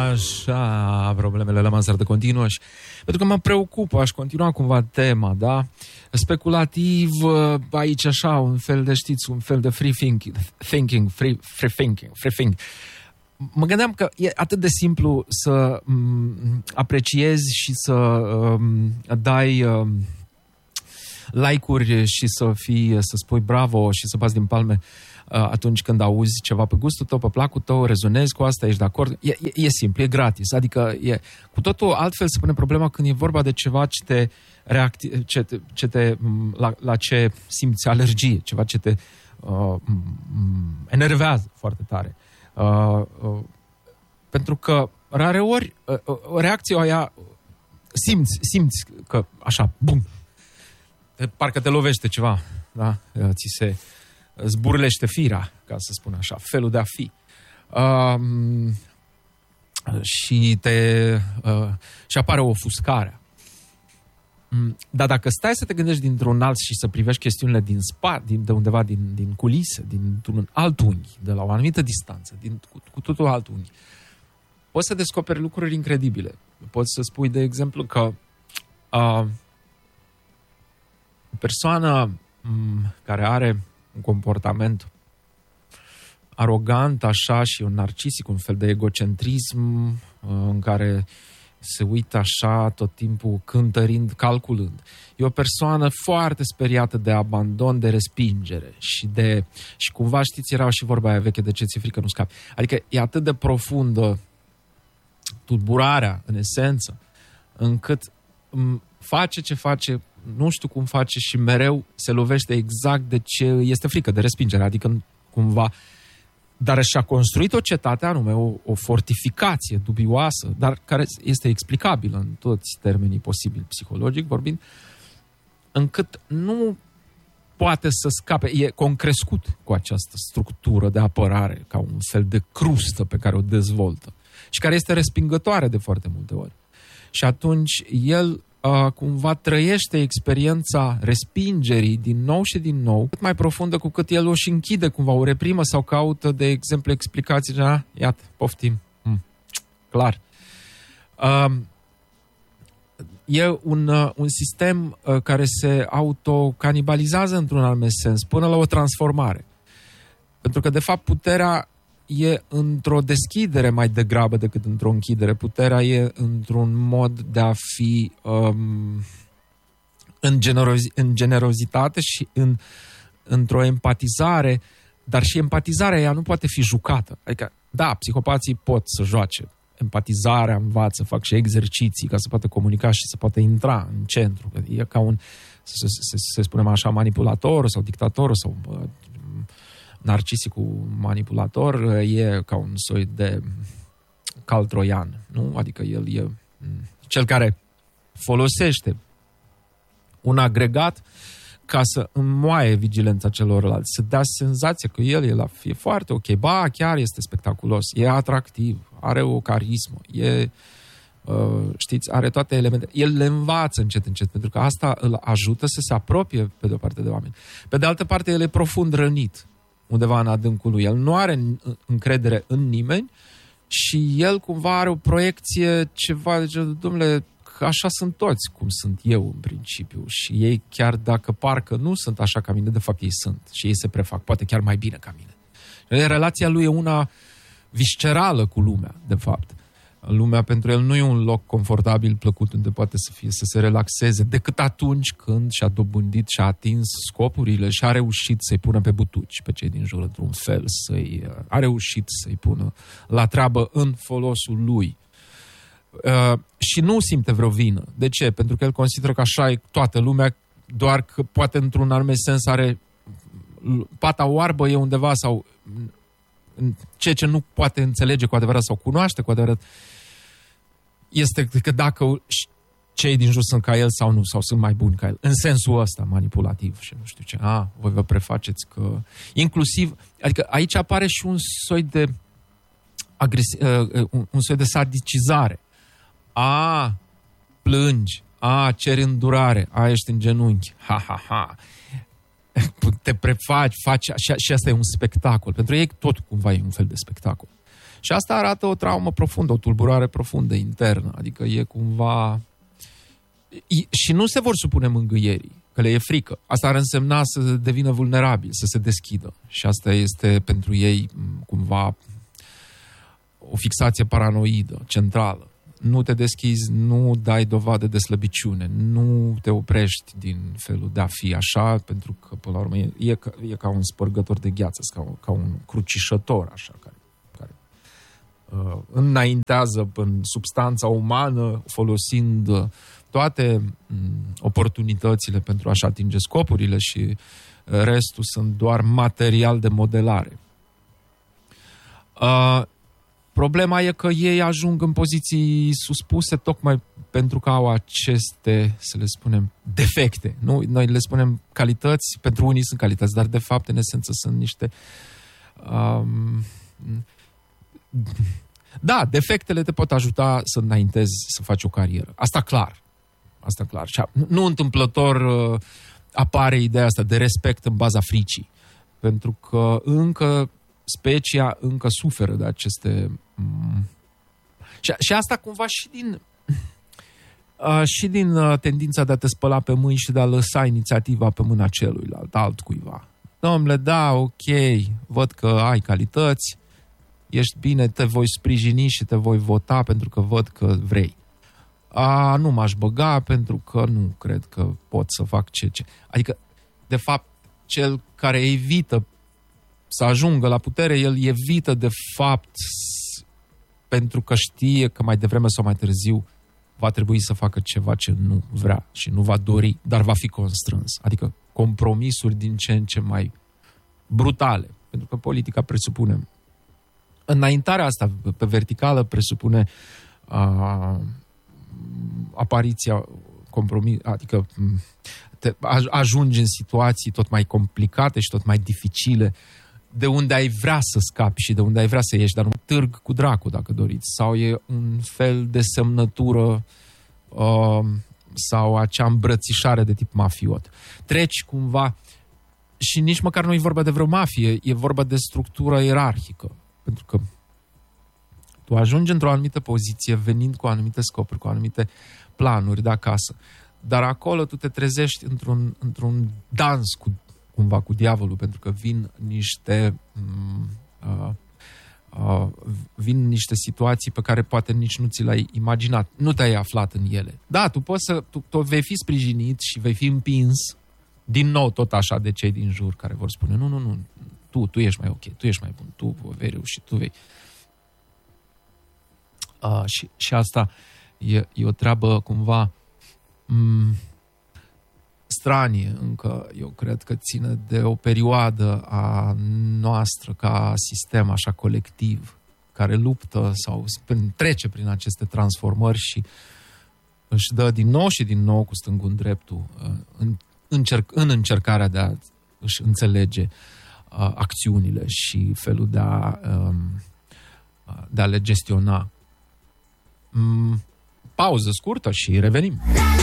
Așa, problemele la mansardă continuă și pentru că mă preocupă, aș continua cumva tema, da? Speculativ, aici așa, un fel de, știți, un fel de free thinking. Mă gândeam că e atât de simplu să apreciezi și să dai like-uri și să spui bravo și să bați din palme atunci când auzi ceva pe gustul tău, pe placul tău, rezonezi cu asta, ești de acord. E simplu, e gratis. Adică e cu totul altfel se pune problema când e vorba de ceva la ce simți alergie, ceva ce te enervează foarte tare. Pentru că rareori reacția aia simți că așa, bum, parcă te lovește ceva, da? Ți se zburlește firea, ca să spun așa, felul de a fi. Și apare o ofuscare. Dar dacă stai să te gândești dintr-un alt și să privești chestiunile din spate, de undeva din culise, dintr-un alt unghi, de la o anumită distanță, cu totul alt unghi, poți să descoperi lucruri incredibile. Poți să spui, de exemplu, că o persoană care are un comportament arogant, așa, și un narcisic, un fel de egocentrism în care se uită așa tot timpul cântărind, calculând. E o persoană foarte speriată de abandon, de respingere și cumva, știți, era și vorba aia veche, de ce ți-e frică nu scapi. Adică e atât de profundă tulburarea, în esență, încât face ce face, nu știu cum face și mereu se lovește exact de ce este frică, de respingere, adică cumva. Dar și-a construit o cetate anume, o fortificație dubioasă, dar care este explicabilă în toți termenii posibili, psihologic vorbind, încât nu poate să scape. E concrescut cu această structură de apărare, ca un fel de crustă pe care o dezvoltă și care este respingătoare de foarte multe ori. Și atunci el cumva trăiește experiența respingerii din nou și din nou, cât mai profundă cu cât el o și închide cumva, o reprimă sau caută, de exemplu, explicații. Iată, poftim. Clar. E un sistem care se autocanibalizează într-un anume sens, până la o transformare. Pentru că, de fapt, puterea e într-o deschidere mai degrabă decât într-o închidere. Puterea e într-un mod de a fi în generozitate și într-o empatizare, dar și empatizarea ea nu poate fi jucată. Adică, da, psihopații pot să joace. Empatizarea învață, fac și exerciții ca să poată comunica și să poată intra în centru. E ca un, să spunem așa, manipulator sau dictator sau narcisicul manipulator e ca un soi de cal troian, nu? Adică el e cel care folosește un agregat ca să înmoaie vigilența celorlalți, să dea senzația că el e foarte ok, ba, chiar este spectaculos, e atractiv, are o carismă, știți, are toate elementele. El le învață încet, pentru că asta îl ajută să se apropie, pe de o parte, de oameni. Pe de altă parte, el e profund rănit undeva în adâncul lui. El nu are încredere în nimeni și el cumva are o proiecție ceva, deci, dom'le, așa sunt toți cum sunt eu în principiu și ei, chiar dacă parcă nu sunt așa ca mine, de fapt ei sunt și ei se prefac, poate chiar mai bine ca mine. Relația lui e una viscerală cu lumea, de fapt. Lumea pentru el nu e un loc confortabil, plăcut, unde poate să se relaxeze, decât atunci când și-a dobândit și-a atins scopurile și a reușit să-i pună pe butuci pe cei din jur, într-un fel, a reușit să-i pună la treabă în folosul lui. Și nu simte vreo vină. De ce? Pentru că el consideră că așa e toată lumea, doar că poate într-un anume sens are pata oarbă e undeva sau ceea ce nu poate înțelege cu adevărat sau cunoaște cu adevărat este că dacă cei din jur sunt ca el sau nu, sau sunt mai buni ca el, în sensul ăsta manipulativ și nu știu ce. Voi vă prefaceți că inclusiv, adică aici apare și un soi de un soi de sadicizare. Plângi, ceri îndurare, ești în genunchi, te prefaci, faci, și asta e un spectacol. Pentru ei tot cumva e un fel de spectacol. Și asta arată o traumă profundă, o tulburare profundă internă. Adică e cumva... Și nu se vor supune mângâierii, că le e frică. Asta ar însemna să devină vulnerabil, să se deschidă. Și asta este pentru ei cumva o fixație paranoidă, centrală. Nu te deschizi, nu dai dovadă de slăbiciune, nu te oprești din felul de a fi așa, pentru că, până la urmă, e ca un spărgător de gheață, ca un crucișător, așa, care înaintează în substanța umană, folosind toate oportunitățile pentru a-și atinge scopurile și restul sunt doar material de modelare. Problema e că ei ajung în poziții suspuse tocmai pentru că au aceste, să le spunem, defecte. Nu? Noi le spunem calități, pentru unii sunt calități, dar de fapt, în esență, sunt niște... Da, defectele te pot ajuta să înaintezi, să faci o carieră. Asta clar. Și nu întâmplător apare ideea asta de respect în baza fricii. Pentru că specia încă suferă de aceste... Și asta cumva și din tendința de a te spăla pe mâini și de a lăsa inițiativa pe mâna celuilalt, altcuiva. Dom'le, da, ok, văd că ai calități, ești bine, te voi sprijini și te voi vota pentru că văd că vrei. Nu m-aș băga pentru că nu cred că pot să fac ce. Adică, de fapt, cel care evită să ajungă la putere, el evită de fapt pentru că știe că mai devreme sau mai târziu va trebui să facă ceva ce nu vrea și nu va dori, dar va fi constrâns. Adică compromisuri din ce în ce mai brutale. Pentru că politica presupune înaintarea asta pe verticală presupune apariția adică ajungi în situații tot mai complicate și tot mai dificile, de unde ai vrea să scapi și de unde ai vrea să ieși, dar un târg cu dracu, dacă doriți, sau e un fel de semnătură sau acea îmbrățișare de tip mafiot. Treci cumva și nici măcar nu e vorba de vreo mafie, e vorba de structură ierarhică, pentru că tu ajungi într-o anumită poziție venind cu anumite scopuri, cu anumite planuri de acasă, dar acolo tu te trezești într-un dans cumva cu diavolul, pentru că vin niște situații pe care poate nici nu ți le-ai imaginat. Nu te-ai aflat în ele. Da, tu vei fi sprijinit și vei fi împins din nou tot așa de cei din jur care vor spune nu, tu ești mai ok, tu ești mai bun, tu vei reuși, tu vei... Și asta e o treabă cumva stranie încă, eu cred că ține de o perioadă a noastră ca sistem așa colectiv, care luptă sau trece prin aceste transformări și își dă din nou și din nou cu stângul în dreptul în încercarea de a își înțelege acțiunile și felul de a le gestiona. Pauză scurtă și revenim.